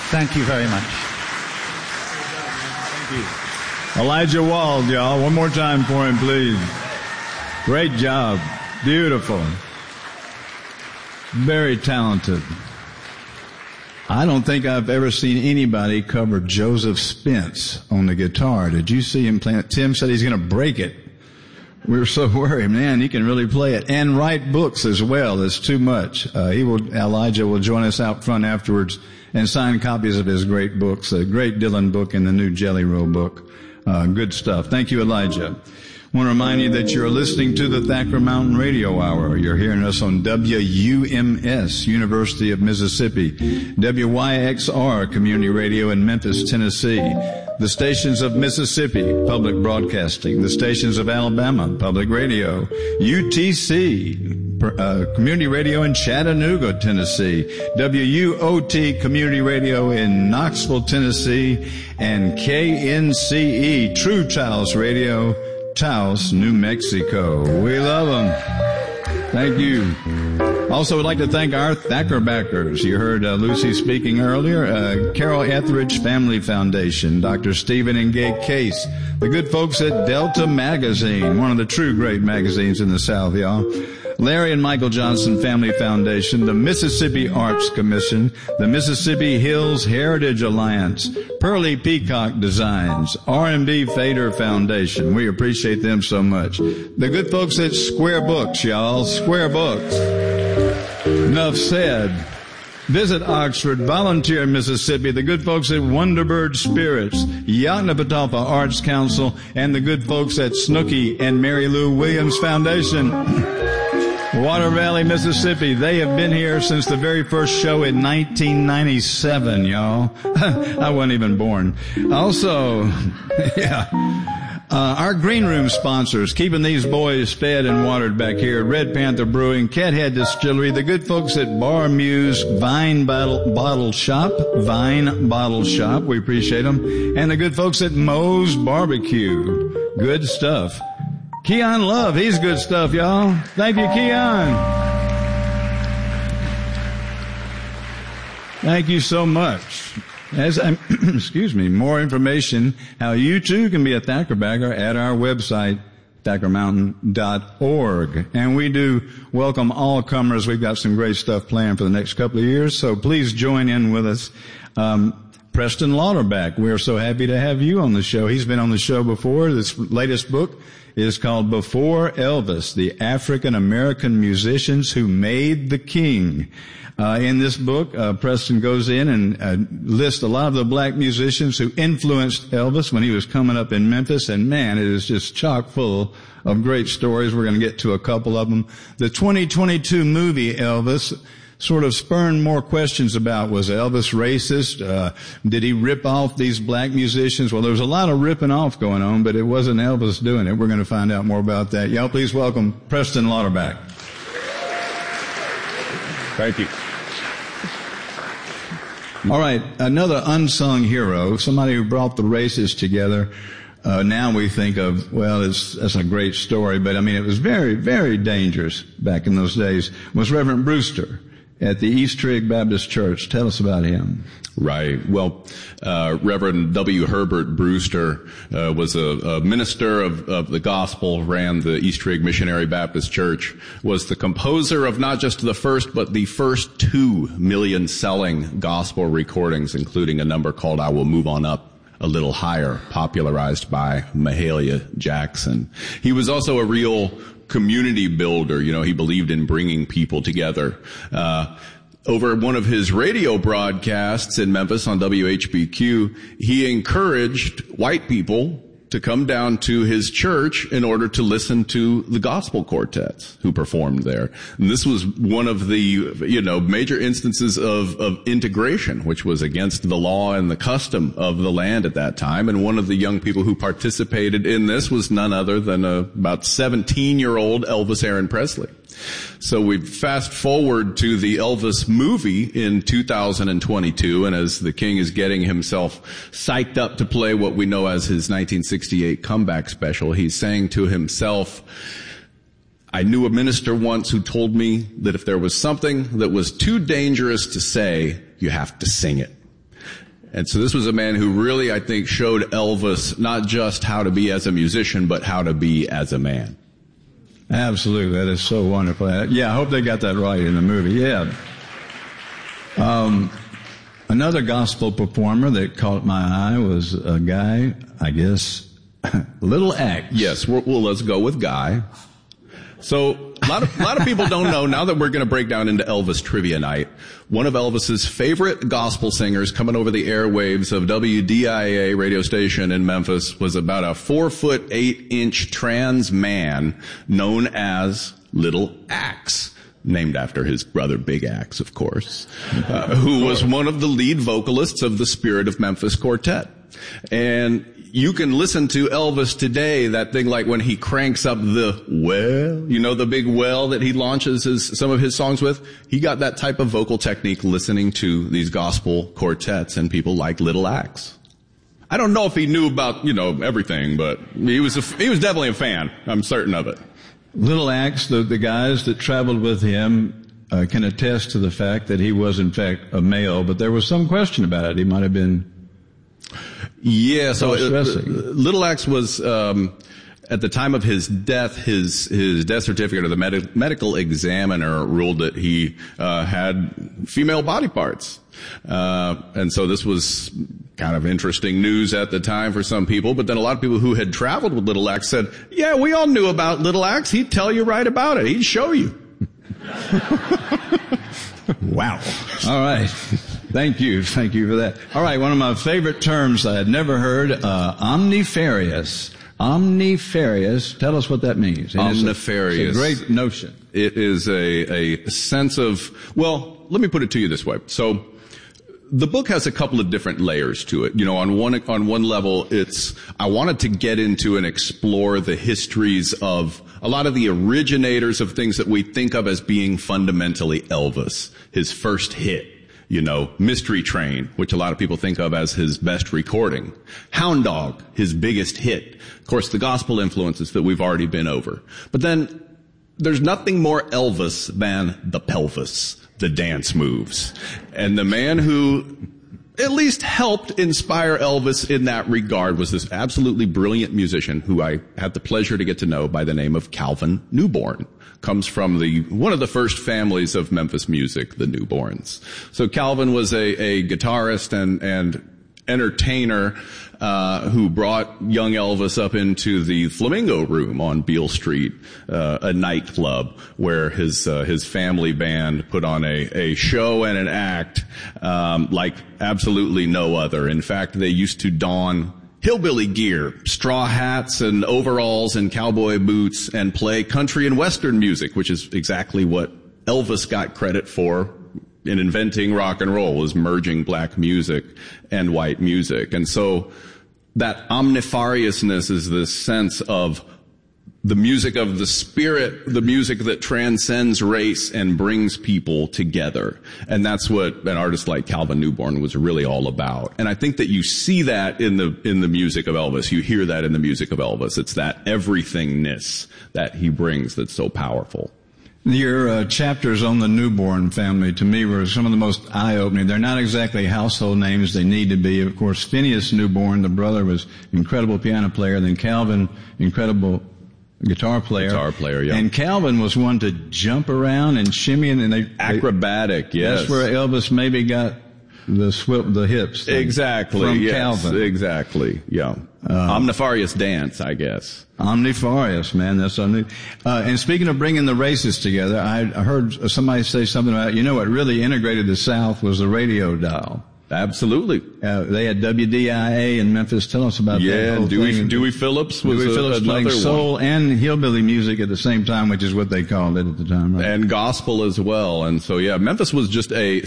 Thank you very much. Thank you. Elijah Wald, y'all. One more time for him, please. Great job. Beautiful. Very talented. I don't think I've ever seen anybody cover Joseph Spence on the guitar. Did you see him playing it? Tim said he's going to break it. We were so worried, man, he can really play it. And write books as well. It's too much. Elijah will join us out front afterwards and sign copies of his great books, a great Dylan book and the new Jelly Roll book. Good stuff. Thank you, Elijah. I want to remind you that you're listening to the Thacker Mountain Radio Hour. You're hearing us on WUMS, University of Mississippi, WYXR Community Radio in Memphis, Tennessee, the stations of Mississippi, Public Broadcasting, the stations of Alabama, Public Radio, UTC, Community Radio in Chattanooga, Tennessee, WUOT Community Radio in Knoxville, Tennessee, and KNCE, True Taos Radio, Taos, New Mexico. We love them. Thank you. Also, would like to thank our Thacker backers. You heard Lucy speaking earlier. Carol Etheridge Family Foundation, Dr. Stephen and Gay Case, the good folks at Delta Magazine, one of the true great magazines in the South, y'all. Larry and Michael Johnson Family Foundation, the Mississippi Arts Commission, the Mississippi Hills Heritage Alliance, Pearly Peacock Designs, R&B Fader Foundation. We appreciate them so much. The good folks at Square Books, y'all. Square Books. Enough said. Visit Oxford, volunteer in Mississippi, the good folks at Wonderbird Spirits, Yoknapatawpha Arts Council, and the good folks at Snooky and Mary Lou Williams Foundation. Water Valley, Mississippi. They have been here since the very first show in 1997, y'all. I wasn't even born. Also, our green room sponsors, keeping these boys fed and watered back here. Red Panther Brewing, Cathead Distillery, the good folks at Bar Muse, Vine Bottle Shop. We appreciate them. And the good folks at Moe's Barbecue. Good stuff. Keon Love, he's good stuff, y'all. Thank you, Keon. Thank you so much. More information how you too can be a Thacker backer at our website, thackermountain.org. And we do welcome all comers. We've got some great stuff planned for the next couple of years, so please join in with us. Preston Lauterbach, we're so happy to have you on the show. He's been on the show before. This latest book is called Before Elvis, the African American Musicians Who Made the King. In this book, Preston goes in and lists a lot of the black musicians who influenced Elvis when he was coming up in Memphis. And man, it is just chock full of great stories. We're going to get to a couple of them. The 2022 movie Elvis sort of spurned more questions about, was Elvis racist? Did he rip off these black musicians? Well, there was a lot of ripping off going on, but it wasn't Elvis doing it. We're going to find out more about that. Y'all please welcome Preston Lauterbach. Thank you. All right, another unsung hero, somebody who brought the races together. Now we think of, well, that's a great story, but I mean, it was very, very dangerous back in those days, was Reverend Brewster at the East Trigg Baptist Church. Tell us about him. Right. Well, Reverend W. Herbert Brewster was a minister of the gospel, ran the East Trigg Missionary Baptist Church, was the composer of not just the first, but the first 2 million selling gospel recordings, including a number called I Will Move On Up a Little Higher, popularized by Mahalia Jackson. He was also a real community builder. You know, he believed in bringing people together. Over one of his radio broadcasts in Memphis on WHBQ, he encouraged white people to come down to his church in order to listen to the gospel quartets who performed there. And this was one of the, major instances of integration, which was against the law and the custom of the land at that time. And one of the young people who participated in this was none other than about 17-year-old Elvis Aaron Presley. So we fast forward to the Elvis movie in 2022, and as the King is getting himself psyched up to play what we know as his 1968 comeback special, he's saying to himself, I knew a minister once who told me that if there was something that was too dangerous to say, you have to sing it. And so this was a man who really, I think, showed Elvis not just how to be as a musician, but how to be as a man. Absolutely. That is so wonderful. Yeah, I hope they got that right in the movie. Yeah. Another gospel performer that caught my eye was a guy, I guess, Little Axe. Yes, well, let's go with Guy. So a lot of people don't know, now that we're going to break down into Elvis Trivia Night, one of Elvis's favorite gospel singers coming over the airwaves of WDIA radio station in Memphis was about a 4'8" trans man known as Little Axe. Named after his brother Big Axe, of course, who was one of the lead vocalists of the Spirit of Memphis Quartet. And you can listen to Elvis today, that thing like when he cranks up the well, you know, the big well that he launches some of his songs with. He got that type of vocal technique listening to these gospel quartets and people like Little Axe. I don't know if he knew about, everything, but he was definitely a fan. I'm certain of it. Little Axe, the guys that traveled with him can attest to the fact that he was in fact a male, but there was some question about it. He might have been. Yeah, so Little Axe was at the time of his death. His death certificate, or the medical examiner ruled that he had female body parts, and so this was kind of interesting news at the time for some people, but then a lot of people who had traveled with Little Axe said, yeah, we all knew about Little Axe. He'd tell you right about it. He'd show you. Wow. All right. Thank you for that. All right, one of my favorite terms I had never heard, omnifarious. Omnifarious. Tell us what that means. Omnifarious. It's a great notion. It is a sense of, well, let me put it to you this way. So, the book has a couple of different layers to it. On one level, I wanted to get into and explore the histories of a lot of the originators of things that we think of as being fundamentally Elvis. His first hit, Mystery Train, which a lot of people think of as his best recording. Hound Dog, his biggest hit. Of course, the gospel influences that we've already been over. But then, there's nothing more Elvis than the pelvis. The dance moves. And the man who at least helped inspire Elvis in that regard was this absolutely brilliant musician who I had the pleasure to get to know by the name of Calvin Newborn. Comes from one of the first families of Memphis music, the Newborns. So Calvin was a guitarist and entertainer who brought young Elvis up into the Flamingo Room on Beale Street, a nightclub where his family band put on a show and an act like absolutely no other. In fact, they used to don hillbilly gear, straw hats and overalls and cowboy boots, and play country and western music, which is exactly what Elvis got credit for in inventing rock and roll, was merging black music and white music. And so that omnifariousness is this sense of the music of the Spirit, the music that transcends race and brings people together. And that's what an artist like Calvin Newborn was really all about. And I think that you see that in the music of Elvis. You hear that in the music of Elvis. It's that everythingness that he brings that's so powerful. Your chapters on the Newborn family, to me, were some of the most eye-opening. They're not exactly household names. They need to be. Of course, Phineas Newborn, the brother, was an incredible piano player. Then Calvin, incredible guitar player. Yeah. And Calvin was one to jump around and shimmy, and acrobatic, yes. That's where Elvis maybe got the hips. Exactly. From yes, Calvin. Exactly. Yeah. Omnifarious dance, I guess. Omnifarious, man. That's and speaking of bringing the races together, I heard somebody say something about, what really integrated the South was the radio dial. Absolutely. They had WDIA in Memphis. Tell us about that. Yeah, Dewey Phillips was playing soul and hillbilly music at the same time, which is what they called it at the time, right? And gospel as well. And so, yeah, Memphis was just in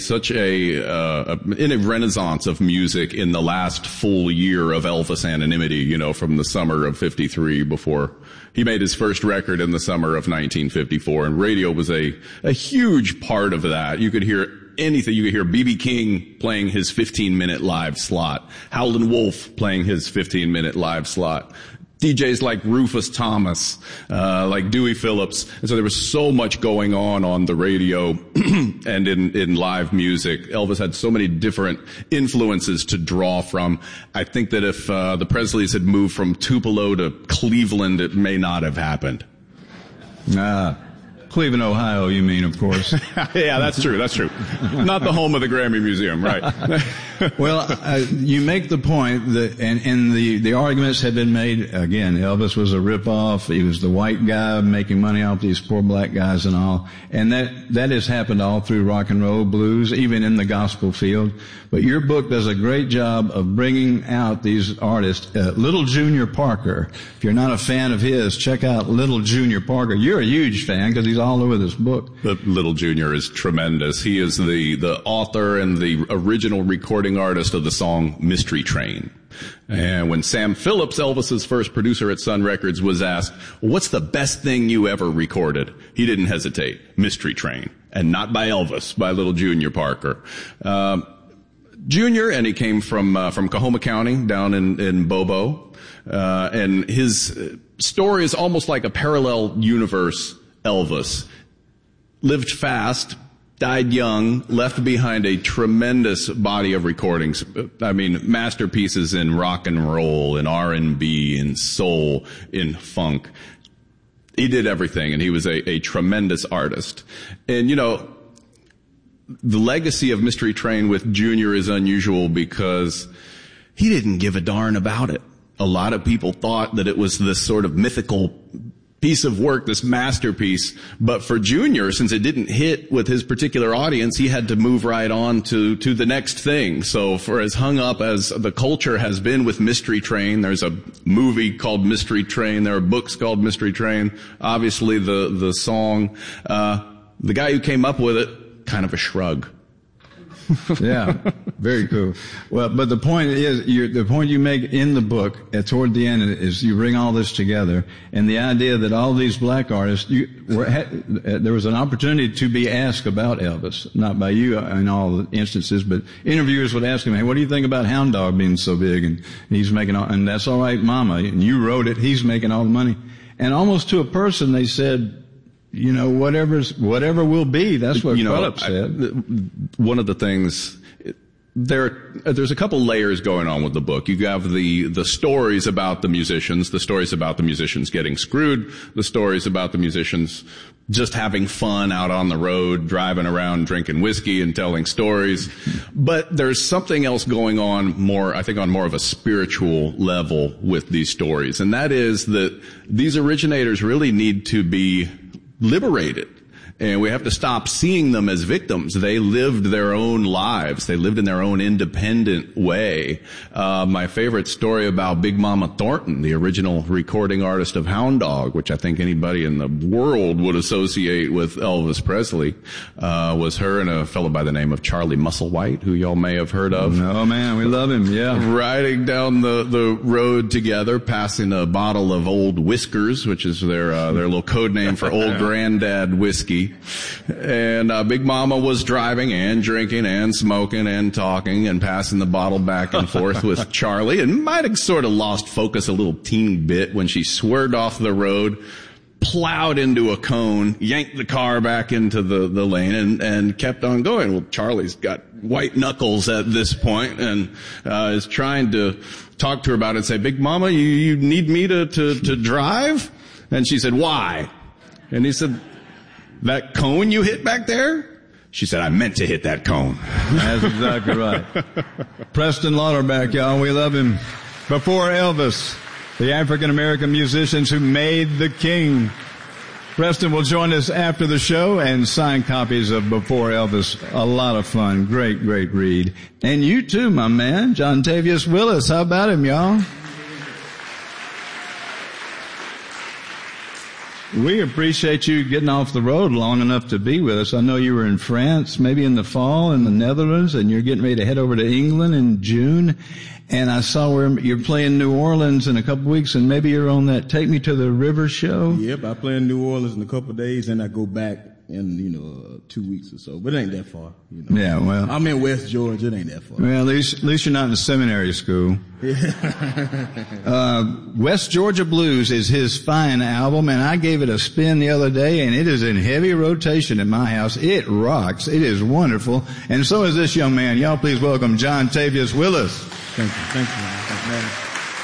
a renaissance of music in the last full year of Elvis anonymity, from the summer of 53, before he made his first record in the summer of 1954. And radio was a huge part of that. You could hear anything. You could hear B.B. King playing his 15-minute live slot, Howlin' Wolf playing his 15-minute live slot, DJs like Rufus Thomas, like Dewey Phillips. And so there was so much going on the radio and in live music. Elvis had so many different influences to draw from. I think that if the Presleys had moved from Tupelo to Cleveland, it may not have happened. Cleveland, Ohio, you mean, of course. Yeah, that's true. Not the home of the Grammy Museum, right? Well, you make the point that, and the arguments have been made, again, Elvis was a ripoff. He was the white guy making money off these poor black guys and all. And that has happened all through rock and roll, blues, even in the gospel field. But your book does a great job of bringing out these artists. Little Junior Parker, if you're not a fan of his, check out Little Junior Parker. You're a huge fan because he's all over this book. But Little Junior is tremendous. He is the author and the original recording artist of the song Mystery Train. And when Sam Phillips, Elvis's first producer at Sun Records, was asked, what's the best thing you ever recorded? He didn't hesitate. Mystery Train. And not by Elvis, by Little Junior Parker. Junior, and he came from Coahoma County down in Bobo. And his story is almost like a parallel universe Elvis. Lived fast, died young, left behind a tremendous body of recordings. I mean, masterpieces in rock and roll, in R&B, in soul, in funk. He did everything, and he was a tremendous artist. And, you know, the legacy of Mystery Train with Junior is unusual because he didn't give a darn about it. A lot of people thought that it was this sort of mythical piece of work, this masterpiece. But for Junior, since it didn't hit with his particular audience, he had to move right on to the next thing. So for as hung up as the culture has been with Mystery Train, there's a movie called Mystery Train, there are books called Mystery Train, obviously the song, the guy who came up with it, kind of a shrug. Yeah, very cool. Well, but the point is, the point you make in the book, toward the end, is you bring all this together, and the idea that all these black artists, there was an opportunity to be asked about Elvis, not by you in all the instances, but interviewers would ask him, hey, what do you think about Hound Dog being so big, and he's making all, and that's all right, Mama, and you wrote it, he's making all the money, and almost to a person they said, you know, whatever will be, that's what Phillips said. One of the things, there's a couple layers going on with the book. You have the stories about the musicians getting screwed, the stories about the musicians just having fun out on the road, driving around, drinking whiskey and telling stories. But there's something else going on more of a spiritual level with these stories. And that is that these originators really need to be liberated. And we have to stop seeing them as victims. They lived their own lives. They lived in their own independent way. My favorite story about Big Mama Thornton, the original recording artist of Hound Dog, which I think anybody in the world would associate with Elvis Presley, was her and a fellow by the name of Charlie Musselwhite, who y'all may have heard of. Oh man, we love him, yeah. Riding down the road together, passing a bottle of Old Whiskers, which is their little code name for Old Granddad whiskey. And Big Mama was driving and drinking and smoking and talking and passing the bottle back and forth with Charlie, and might have sort of lost focus a little teeny bit when she swerved off the road, plowed into a cone, yanked the car back into the lane, and kept on going. Well, Charlie's got white knuckles at this point and is trying to talk to her about it and say, Big Mama, you need me to drive? And she said, why? And he said, that cone you hit back there? She said, I meant to hit that cone. That's exactly right. Preston Lauterbach, y'all, we love him. Before Elvis, the African-American musicians who made the king. Preston will join us after the show and sign copies of Before Elvis. A lot of fun. Great, great read. And you too, my man, John Tavius Willis. How about him, y'all? We appreciate you getting off the road long enough to be with us. I know you were in France, maybe in the fall, in the Netherlands, and you're getting ready to head over to England in June. And I saw where you're playing New Orleans in a couple of weeks, and maybe you're on that Take Me to the River show. Yep, I play in New Orleans in a couple of days, and I go back in 2 weeks or so, but it ain't that far. Yeah, well, I'm in West Georgia. It ain't that far. Well, at least you're not in a seminary school. West Georgia Blues is his fine album, and I gave it a spin the other day, and it is in heavy rotation at my house. It rocks. It is wonderful, and so is this young man. Y'all please welcome John Tavius Willis. Thank you, man.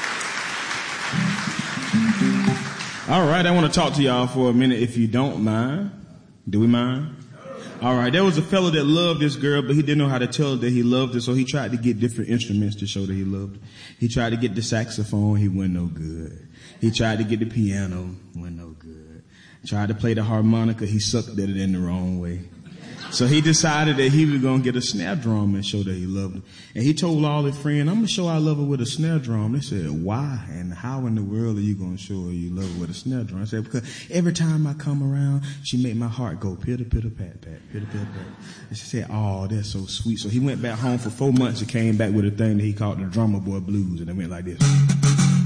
All right, I want to talk to y'all for a minute, if you don't mind. Do we mind? All right, there was a fellow that loved this girl, but he didn't know how to tell her that he loved her, so he tried to get different instruments to show that he loved her. He tried to get the saxophone, he wasn't no good. He tried to get the piano, wasn't no good. Tried to play the harmonica, he sucked at it in the wrong way. So he decided that he was going to get a snare drum and show that he loved her. And he told all his friends, I'm going to show I love her with a snare drum. They said, why? And how in the world are you going to show her you love her with a snare drum? I said, because every time I come around, she make my heart go pitter, pitter, pat, pat, pitter, pitter, pat. And she said, oh, that's so sweet. So he went back home for 4 months and came back with a thing that he called the Drummer Boy Blues. And it went like this.